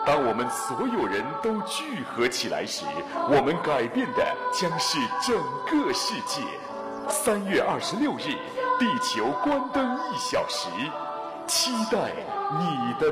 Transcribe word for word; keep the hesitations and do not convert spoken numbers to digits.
当我们所有人都聚合起来时，我们改变的将是整个世界。三月二十六日，地球关灯一小时，期待你的